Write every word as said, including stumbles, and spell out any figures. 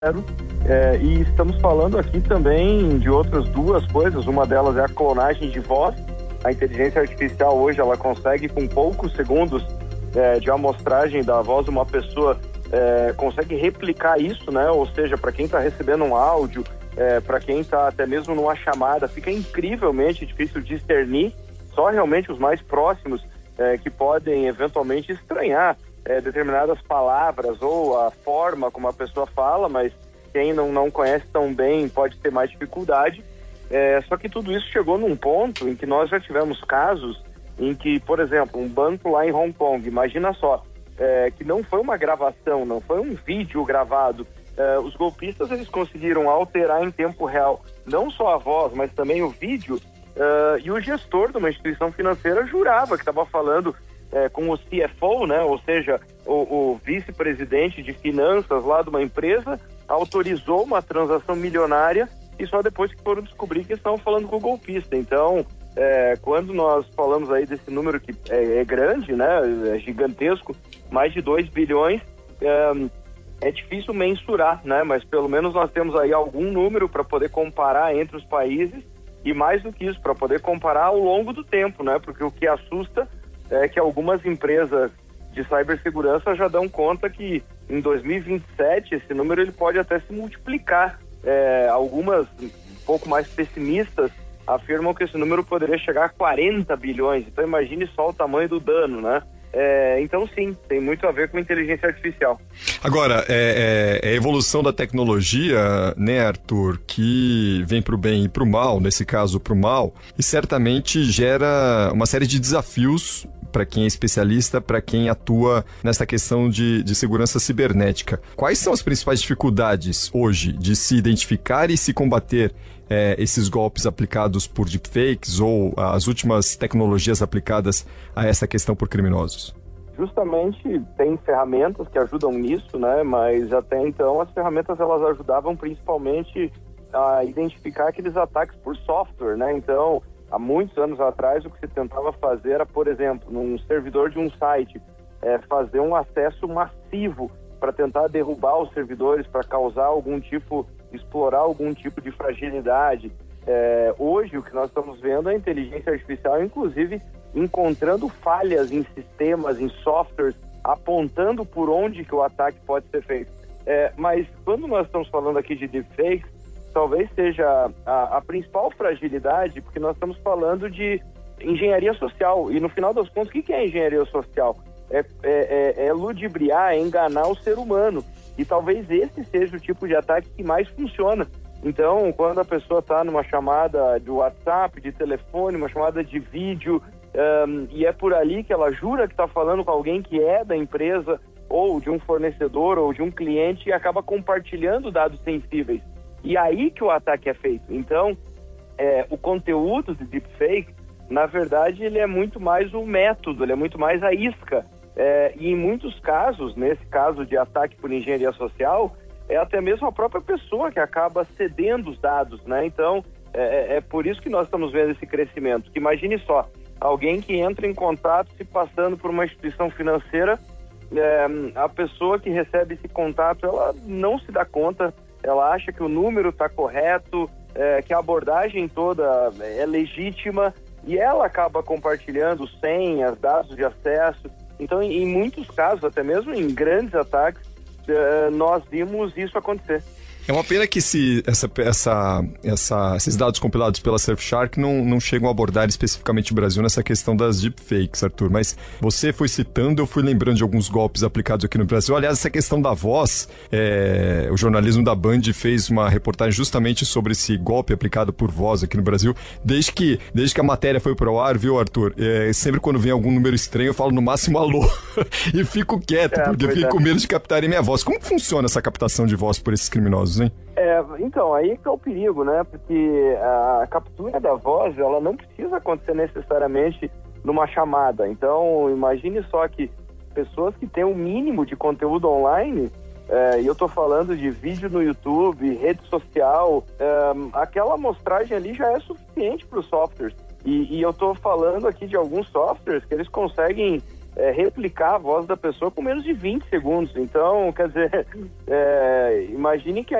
É, e estamos falando aqui também de outras duas coisas. Uma delas é a clonagem de voz. A inteligência artificial hoje ela consegue, com poucos segundos é, de amostragem da voz de uma pessoa, é, consegue replicar isso, né? Ou seja, para quem está recebendo um áudio, é, para quem está até mesmo numa chamada, fica incrivelmente difícil discernir. Só realmente os mais próximos é, que podem eventualmente estranhar é, determinadas palavras ou a forma como a pessoa fala, mas quem não, não conhece tão bem pode ter mais dificuldade. É, só que tudo isso chegou num ponto em que nós já tivemos casos em que, por exemplo, um banco lá em Hong Kong, imagina só, é, que não foi uma gravação, não foi um vídeo gravado. É, os golpistas eles conseguiram alterar em tempo real não só a voz, mas também o vídeo, é, e o gestor de uma instituição financeira jurava que estava falando é, com o C F O, né, ou seja, o, o vice-presidente de finanças lá de uma empresa, autorizou uma transação milionária e só depois que foram descobrir que estavam falando com o golpista. Então, é, quando nós falamos aí desse número que é, é grande, né, é gigantesco, mais de dois bilhões, é, é difícil mensurar, né, mas pelo menos nós temos aí algum número para poder comparar entre os países e mais do que isso, para poder comparar ao longo do tempo, né, porque o que assusta é que algumas empresas de cibersegurança já dão conta que em dois mil e vinte e sete esse número ele pode até se multiplicar. É, algumas um pouco mais pessimistas afirmam que esse número poderia chegar a quarenta bilhões. Então imagine só o tamanho do dano, né? É, então sim, tem muito a ver com inteligência artificial. Agora, é, é, é a evolução da tecnologia, né, Arthur, que vem para o bem e para o mal, nesse caso para o mal, e certamente gera uma série de desafios para quem é especialista, para quem atua nessa questão de, de segurança cibernética. Quais são as principais dificuldades hoje de se identificar e se combater é, esses golpes aplicados por deepfakes ou as últimas tecnologias aplicadas a essa questão por criminosos? Justamente tem ferramentas que ajudam nisso, né? Mas até então as ferramentas elas ajudavam principalmente a identificar aqueles ataques por software, né? Então, há muitos anos atrás, o que se tentava fazer era, por exemplo, num servidor de um site, é, fazer um acesso massivo para tentar derrubar os servidores, para causar algum tipo, explorar algum tipo de fragilidade. É, hoje, o que nós estamos vendo é a inteligência artificial, inclusive, encontrando falhas em sistemas, em softwares, apontando por onde que o ataque pode ser feito. É, mas quando nós estamos falando aqui de deepfakes, talvez seja a, a principal fragilidade, porque nós estamos falando de engenharia social. E no final das contas, o que, que é engenharia social? É, é, é, é ludibriar, é enganar o ser humano. E talvez esse seja o tipo de ataque que mais funciona. Então, quando a pessoa está numa chamada de WhatsApp, de telefone, uma chamada de vídeo, um, e é por ali que ela jura que está falando com alguém que é da empresa, ou de um fornecedor, ou de um cliente, e acaba compartilhando dados sensíveis. E aí que o ataque é feito. Então, é, o conteúdo de deepfake, na verdade, ele é muito mais o método, ele é muito mais a isca. É, e em muitos casos, nesse caso de ataque por engenharia social, é até mesmo a própria pessoa que acaba cedendo os dados, né? Então, é, é por isso que nós estamos vendo esse crescimento. Imagine só, alguém que entra em contato se passando por uma instituição financeira, é, a pessoa que recebe esse contato, ela não se dá conta, ela acha que o número está correto, é, que a abordagem toda é legítima e ela acaba compartilhando senhas, dados de acesso. Então, em, em muitos casos, até mesmo em grandes ataques, é, nós vimos isso acontecer. É uma pena que esse, essa, essa, essa, esses dados compilados pela Surfshark não, não chegam a abordar especificamente o Brasil nessa questão das deepfakes, Arthur. Mas você foi citando, eu fui lembrando de alguns golpes aplicados aqui no Brasil. Aliás, essa questão da voz, é, o jornalismo da Band fez uma reportagem justamente sobre esse golpe aplicado por voz aqui no Brasil. Desde que, desde que a matéria foi pro ar, viu, Arthur? É, sempre quando vem algum número estranho, eu falo no máximo alô e fico quieto, é, porque fico é. com medo de captarem minha voz. Como funciona essa captação de voz por esses criminosos, hein? É, então, aí que é o perigo, né? Porque a captura da voz, ela não precisa acontecer necessariamente numa chamada. Então, imagine só que pessoas que têm o um mínimo de conteúdo online, é, e eu tô falando de vídeo no YouTube, rede social, é, aquela amostragem ali já é suficiente para os softwares. E, e eu tô falando aqui de alguns softwares que eles conseguem é, replicar a voz da pessoa com menos de vinte segundos. Então, quer dizer, é, imagine que